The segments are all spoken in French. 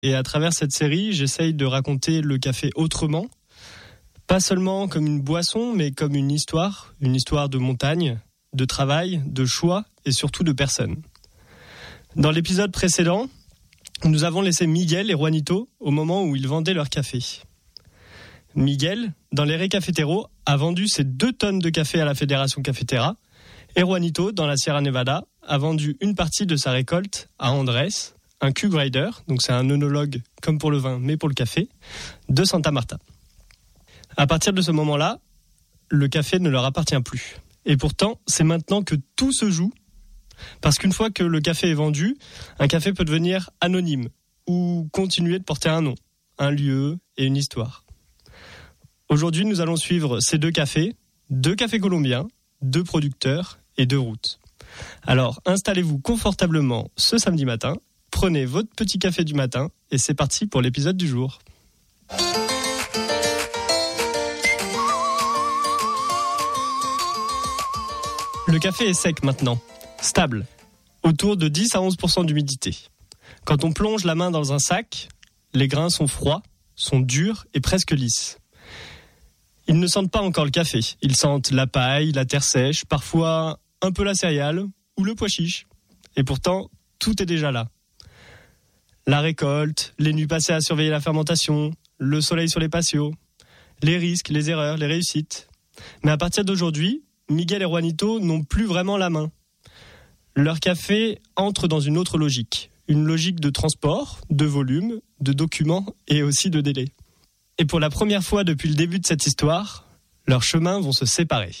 Et à travers cette série, j'essaye de raconter le café autrement. Pas seulement comme une boisson, mais comme une histoire de montagne, de travail, de choix et surtout de personnes. Dans l'épisode précédent, nous avons laissé Miguel et Juanito au moment où ils vendaient leur café. Miguel, dans l'Ere Cafetero, a vendu ses 2 tonnes de café à la Fédération Cafetera et Juanito, dans la Sierra Nevada, a vendu une partie de sa récolte à Andrés, un Q-Grader, donc c'est un œnologue comme pour le vin mais pour le café, de Santa Marta. À partir de ce moment-là, le café ne leur appartient plus. Et pourtant, c'est maintenant que tout se joue, parce qu'une fois que le café est vendu, un café peut devenir anonyme ou continuer de porter un nom, un lieu et une histoire. Aujourd'hui, nous allons suivre ces 2 cafés, 2 cafés colombiens, 2 producteurs et 2 routes. Alors, installez-vous confortablement ce samedi matin, prenez votre petit café du matin et c'est parti pour l'épisode du jour. Le café est sec maintenant, stable, autour de 10 à 11% d'humidité. Quand on plonge la main dans un sac, les grains sont froids, sont durs et presque lisses. Ils ne sentent pas encore le café, ils sentent la paille, la terre sèche, parfois un peu la céréale ou le pois chiche. Et pourtant, tout est déjà là. La récolte, les nuits passées à surveiller la fermentation, le soleil sur les patios, les risques, les erreurs, les réussites. Mais à partir d'aujourd'hui, Miguel et Juanito n'ont plus vraiment la main. Leur café entre dans une autre logique. Une logique de transport, de volume, de documents et aussi de délai. Et pour la première fois depuis le début de cette histoire, leurs chemins vont se séparer.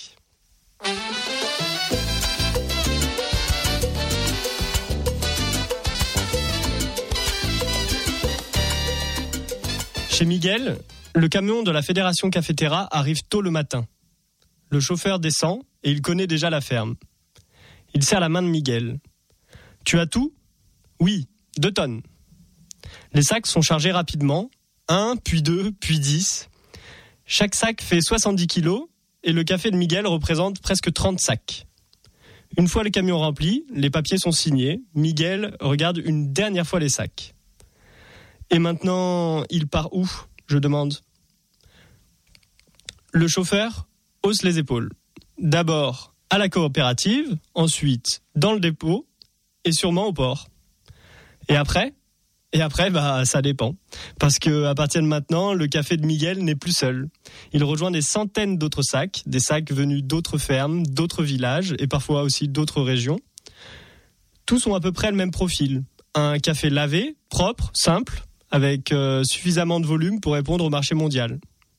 Chez Miguel, le camion de la Fédération Cafetera arrive tôt le matin. Le chauffeur descend et il connaît déjà la ferme. Il serre la main de Miguel. « Tu as tout ? » ?»« Oui, 2 tonnes. » Les sacs sont chargés rapidement, 1, puis 2, puis 10. Chaque sac fait 70 kilos et le café de Miguel représente presque 30 sacs. Une fois le camion rempli, les papiers sont signés. Miguel regarde une dernière fois les sacs. Et maintenant, il part où ? Je demande. Le chauffeur hausse les épaules. D'abord à la coopérative, ensuite dans le dépôt et sûrement au port. Et après, ça dépend. Parce que à partir de maintenant, le café de Miguel n'est plus seul. Il rejoint des centaines d'autres sacs, des sacs venus d'autres fermes, d'autres villages et parfois aussi d'autres régions. Tous ont à peu près le même profil. Un café lavé, propre, simple, avec suffisamment de volume pour répondre au marché mondial.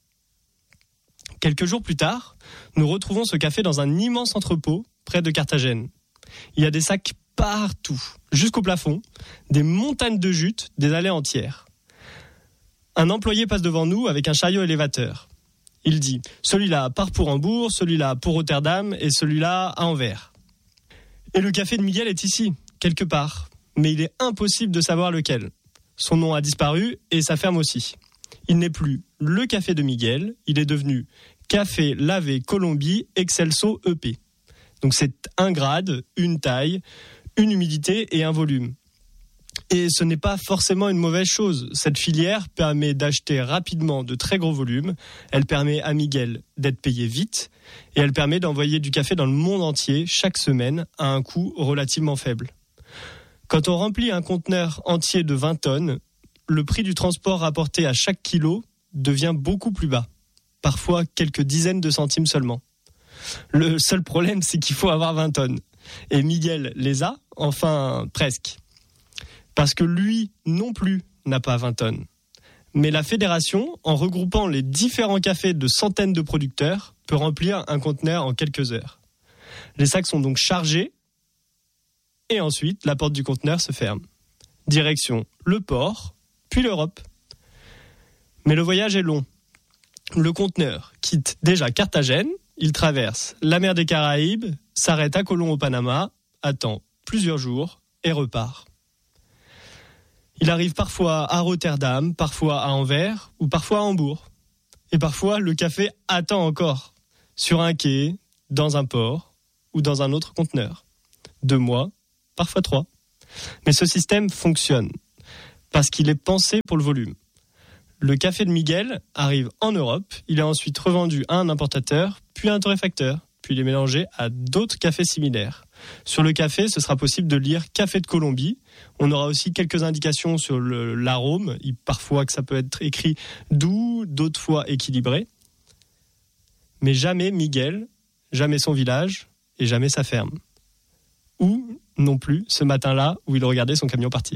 Quelques jours plus tard, nous retrouvons ce café dans un immense entrepôt près de Carthagène. Il y a des sacs partout, jusqu'au plafond, des montagnes de jutes, des allées entières. Un employé passe devant nous avec un chariot élévateur. Il dit « Celui-là part pour Hambourg, celui-là pour Rotterdam et celui-là à Anvers. » Et le café de Miguel est ici, quelque part, mais il est impossible de savoir lequel. Son nom a disparu et sa ferme aussi. Il n'est plus le café de Miguel, il est devenu Café Lavé Colombie Excelso EP. Donc c'est un grade, une taille, une humidité et un volume. Et ce n'est pas forcément une mauvaise chose. Cette filière permet d'acheter rapidement de très gros volumes, elle permet à Miguel d'être payé vite et elle permet d'envoyer du café dans le monde entier chaque semaine à un coût relativement faible. Quand on remplit un conteneur entier de 20 tonnes, le prix du transport rapporté à chaque kilo devient beaucoup plus bas, parfois quelques dizaines de centimes seulement. Le seul problème, c'est qu'il faut avoir 20 tonnes. Et Miguel les a, enfin presque. Parce que lui non plus n'a pas 20 tonnes. Mais la fédération, en regroupant les différents cafés de centaines de producteurs, peut remplir un conteneur en quelques heures. Les sacs sont donc chargés et ensuite la porte du conteneur se ferme. Direction le port, puis l'Europe. Mais le voyage est long. Le conteneur quitte déjà Carthagène, il traverse la mer des Caraïbes, s'arrête à Colón au Panama, attend plusieurs jours et repart. Il arrive parfois à Rotterdam, parfois à Anvers ou parfois à Hambourg. Et parfois, le café attend encore, sur un quai, dans un port ou dans un autre conteneur. 2 mois, parfois 3. Mais ce système fonctionne. parce qu'il est pensé pour le volume. Le café de Miguel arrive en Europe, il est ensuite revendu à un importateur, puis à un torréfacteur, puis il est mélangé à d'autres cafés similaires. Sur le café, ce sera possible de lire café de Colombie. On aura aussi quelques indications sur l'arôme, parfois que ça peut être écrit doux, d'autres fois équilibré. Mais jamais Miguel, jamais son village et jamais sa ferme. Ou non plus ce matin-là où il regardait son camion partir.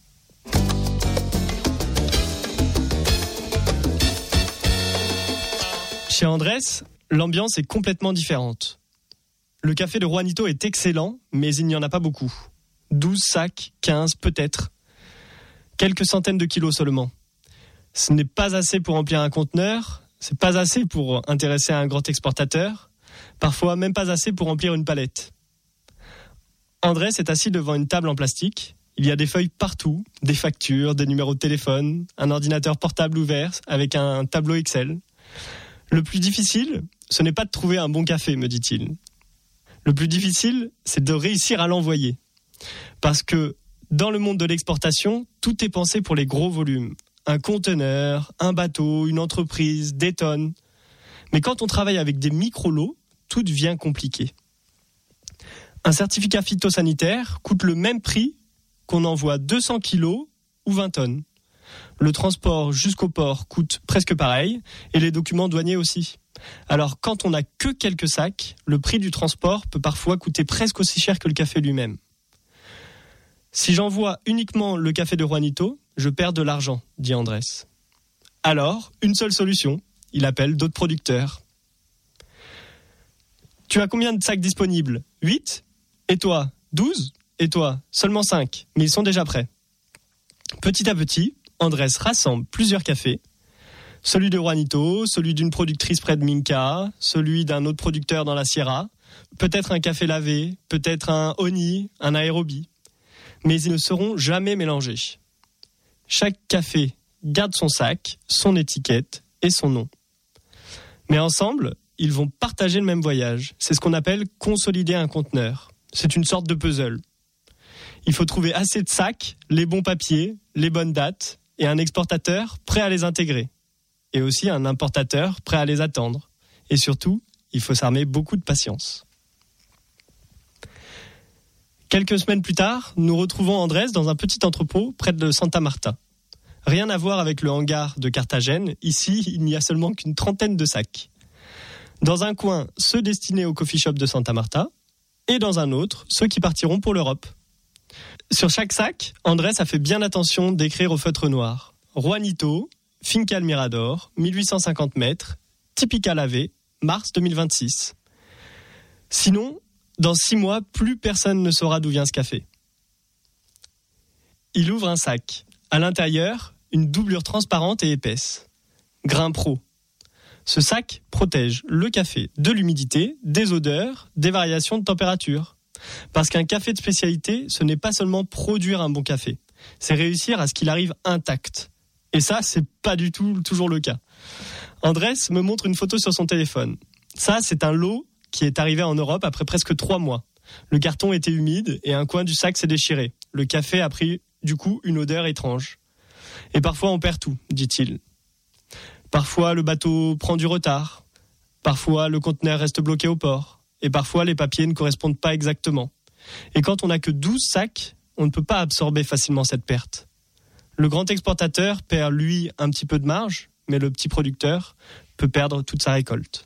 Chez Andrés, l'ambiance est complètement différente. Le café de Juanito est excellent, mais il n'y en a pas beaucoup. 12 sacs, 15 peut-être. Quelques centaines de kilos seulement. Ce n'est pas assez pour remplir un conteneur, c'est pas assez pour intéresser un grand exportateur, parfois même pas assez pour remplir une palette. Andrés est assis devant une table en plastique. Il y a des feuilles partout, des factures, des numéros de téléphone, un ordinateur portable ouvert avec un tableau Excel. Le plus difficile, ce n'est pas de trouver un bon café, me dit-il. Le plus difficile, c'est de réussir à l'envoyer. Parce que dans le monde de l'exportation, tout est pensé pour les gros volumes. Un conteneur, un bateau, une entreprise, des tonnes. Mais quand on travaille avec des micro-lots, tout devient compliqué. Un certificat phytosanitaire coûte le même prix qu'on envoie 200 kilos ou 20 tonnes. Le transport jusqu'au port coûte presque pareil et les documents douaniers aussi. Alors quand on n'a que quelques sacs, le prix du transport peut parfois coûter presque aussi cher que le café lui-même. Si j'envoie uniquement le café de Juanito, je perds de l'argent, dit Andrés. Alors, une seule solution, il appelle d'autres producteurs. Tu as combien de sacs disponibles ? 8 ? Et toi ? 12 ? Et toi ? Seulement 5, mais ils sont déjà prêts. Petit à petit, Andrés rassemble plusieurs cafés. Celui de Juanito, celui d'une productrice près de Minca, celui d'un autre producteur dans la Sierra, peut-être un café lavé, peut-être un Oni, un Aérobie. Mais ils ne seront jamais mélangés. Chaque café garde son sac, son étiquette et son nom. Mais ensemble, ils vont partager le même voyage. C'est ce qu'on appelle consolider un conteneur. C'est une sorte de puzzle. Il faut trouver assez de sacs, les bons papiers, les bonnes dates et un exportateur prêt à les intégrer. Et aussi un importateur prêt à les attendre. Et surtout, il faut s'armer beaucoup de patience. Quelques semaines plus tard, nous retrouvons Andrés dans un petit entrepôt près de Santa Marta. Rien à voir avec le hangar de Carthagène. Ici, il n'y a seulement qu'une trentaine de sacs. Dans un coin, ceux destinés au coffee shop de Santa Marta, et dans un autre, ceux qui partiront pour l'Europe. Sur chaque sac, Andrés a fait bien attention d'écrire au feutre noir Juanito, Finca El Mirador, 1850 mètres, Typica lavé, mars 2026. Sinon, dans 6 mois, plus personne ne saura d'où vient ce café. Il ouvre un sac. À l'intérieur, une doublure transparente et épaisse. Grain pro. Ce sac protège le café de l'humidité, des odeurs, des variations de température. Parce qu'un café de spécialité, ce n'est pas seulement produire un bon café, c'est réussir à ce qu'il arrive intact. Et ça, c'est pas du tout toujours le cas. Andrés me montre une photo sur son téléphone. Ça, c'est un lot qui est arrivé en Europe après presque 3 mois. Le carton était humide et un coin du sac s'est déchiré. Le café a pris, du coup, une odeur étrange. Et parfois, on perd tout, dit-il. Parfois, le bateau prend du retard. Parfois, le conteneur reste bloqué au port. Et parfois, les papiers ne correspondent pas exactement. Et quand on n'a que 12 sacs, on ne peut pas absorber facilement cette perte. Le grand exportateur perd, lui, un petit peu de marge, mais le petit producteur peut perdre toute sa récolte.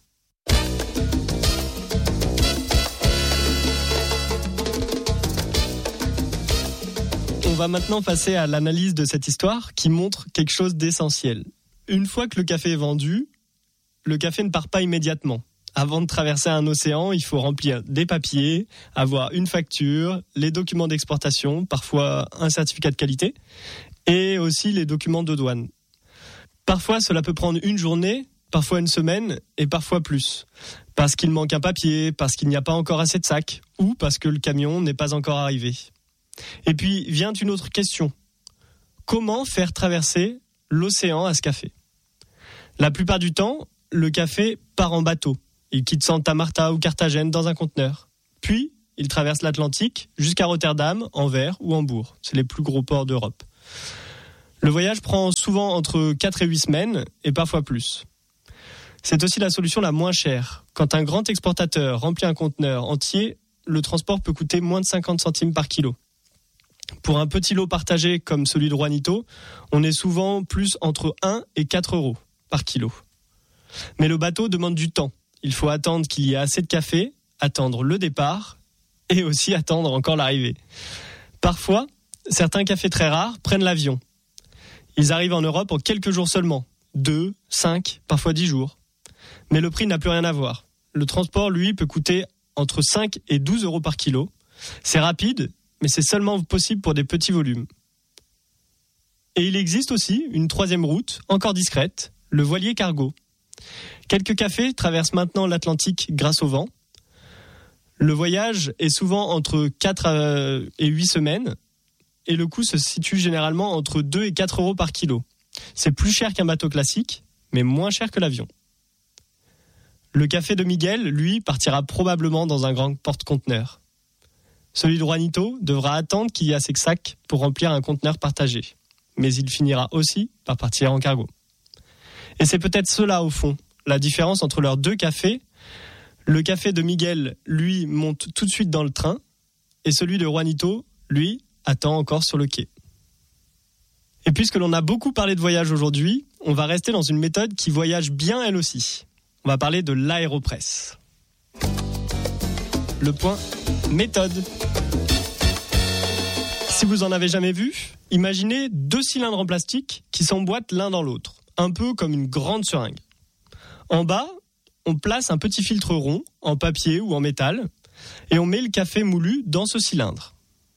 On va maintenant passer à l'analyse de cette histoire qui montre quelque chose d'essentiel. Une fois que le café est vendu, le café ne part pas immédiatement. Avant de traverser un océan, il faut remplir des papiers, avoir une facture, les documents d'exportation, parfois un certificat de qualité, et aussi les documents de douane. Parfois, cela peut prendre une journée, parfois une semaine, et parfois plus. Parce qu'il manque un papier, parce qu'il n'y a pas encore assez de sacs, ou parce que le camion n'est pas encore arrivé. Et puis vient une autre question. Comment faire traverser l'océan à ce café ? La plupart du temps, le café part en bateau. Il quitte Santa Marta ou Carthagène dans un conteneur. Puis, il traverse l'Atlantique jusqu'à Rotterdam, Anvers ou Hambourg. C'est les plus gros ports d'Europe. Le voyage prend souvent entre 4 et 8 semaines, et parfois plus. C'est aussi la solution la moins chère. Quand un grand exportateur remplit un conteneur entier, le transport peut coûter moins de 50 centimes par kilo. Pour un petit lot partagé comme celui de Juanito, on est souvent plus entre 1 et 4 euros par kilo. Mais le bateau demande du temps. Il faut attendre qu'il y ait assez de café, attendre le départ et aussi attendre encore l'arrivée. Parfois, certains cafés très rares prennent l'avion. Ils arrivent en Europe en quelques jours seulement, 2, 5, parfois 10 jours. Mais le prix n'a plus rien à voir. Le transport, lui, peut coûter entre 5 et 12 euros par kilo. C'est rapide, mais c'est seulement possible pour des petits volumes. Et il existe aussi une troisième route, encore discrète, le voilier cargo. Quelques cafés traversent maintenant l'Atlantique grâce au vent. Le voyage est souvent entre 4 et 8 semaines et le coût se situe généralement entre 2 et 4 euros par kilo. C'est plus cher qu'un bateau classique, mais moins cher que l'avion. Le café de Miguel, lui, partira probablement dans un grand porte-conteneur. Celui de Juanito devra attendre qu'il y ait assez de sacs pour remplir un conteneur partagé. Mais il finira aussi par partir en cargo. Et c'est peut-être cela, au fond, la différence entre leurs deux cafés. Le café de Miguel, lui, monte tout de suite dans le train, et celui de Juanito, lui, attend encore sur le quai. Et puisque l'on a beaucoup parlé de voyage aujourd'hui, on va rester dans une méthode qui voyage bien elle aussi. On va parler de l'aéropress. Le point méthode. Si vous en avez jamais vu, imaginez 2 cylindres en plastique qui s'emboîtent l'un dans l'autre, un peu comme une grande seringue. En bas, on place un petit filtre rond, en papier ou en métal, et on met le café moulu dans ce cylindre.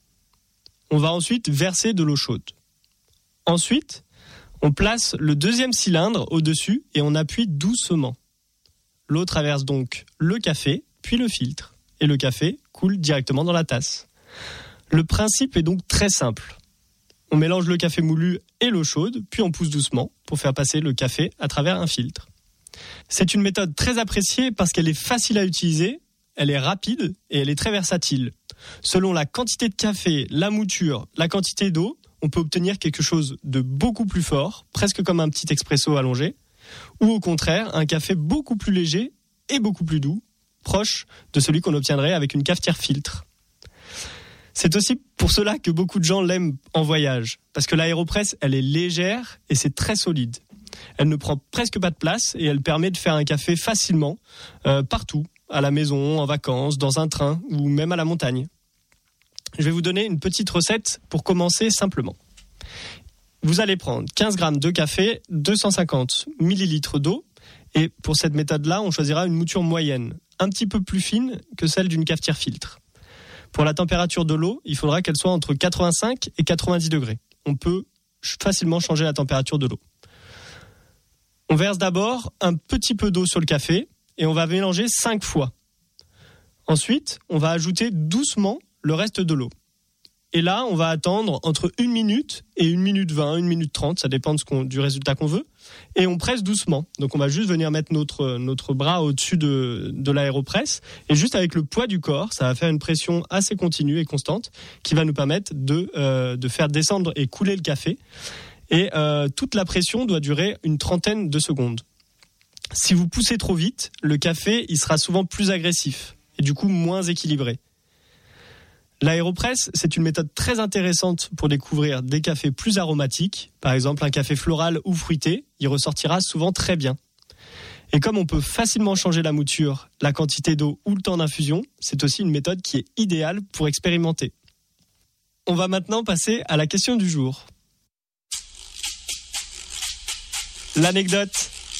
On va ensuite verser de l'eau chaude. Ensuite, on place le deuxième cylindre au-dessus et on appuie doucement. L'eau traverse donc le café, puis le filtre, et le café coule directement dans la tasse. Le principe est donc très simple. On mélange le café moulu et l'eau chaude, puis on pousse doucement pour faire passer le café à travers un filtre. C'est une méthode très appréciée parce qu'elle est facile à utiliser, elle est rapide et elle est très versatile. Selon la quantité de café, la mouture, la quantité d'eau, on peut obtenir quelque chose de beaucoup plus fort, presque comme un petit expresso allongé, ou au contraire, un café beaucoup plus léger et beaucoup plus doux, proche de celui qu'on obtiendrait avec une cafetière filtre. C'est aussi pour cela que beaucoup de gens l'aiment en voyage, parce que l'aéropress, elle est légère et c'est très solide. Elle ne prend presque pas de place et elle permet de faire un café facilement, partout, à la maison, en vacances, dans un train ou même à la montagne. Je vais vous donner une petite recette pour commencer simplement. Vous allez prendre 15 grammes de café, 250 millilitres d'eau et pour cette méthode-là, on choisira une mouture moyenne, un petit peu plus fine que celle d'une cafetière filtre. Pour la température de l'eau, il faudra qu'elle soit entre 85 et 90 degrés. On peut facilement changer la température de l'eau. On verse d'abord un petit peu d'eau sur le café et on va mélanger 5 fois. Ensuite, on va ajouter doucement le reste de l'eau. Et là, on va attendre entre 1 minute et 1 minute 20, 1 minute 30, ça dépend du résultat qu'on veut. Et on presse doucement. Donc on va juste venir mettre notre bras au-dessus de l'aéropress. Et juste avec le poids du corps, ça va faire une pression assez continue et constante qui va nous permettre de faire descendre et couler le café. Et toute la pression doit durer une trentaine de secondes. Si vous poussez trop vite, le café il sera souvent plus agressif et du coup moins équilibré. L'aéropress, c'est une méthode très intéressante pour découvrir des cafés plus aromatiques. Par exemple, un café floral ou fruité, il ressortira souvent très bien. Et comme on peut facilement changer la mouture, la quantité d'eau ou le temps d'infusion, c'est aussi une méthode qui est idéale pour expérimenter. On va maintenant passer à la question du jour. L'anecdote.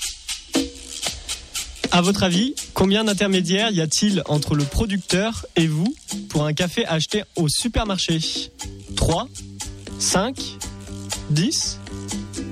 À votre avis, combien d'intermédiaires y a-t-il entre le producteur et vous pour un café acheté au supermarché ? 3, 5, 10